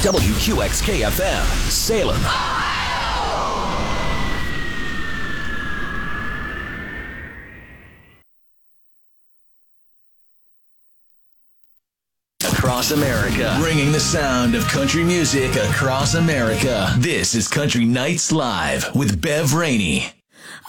WQXK-FM, Salem. Across America, bringing the sound of country music across America. This is Country Nights Live with Bev Rainey.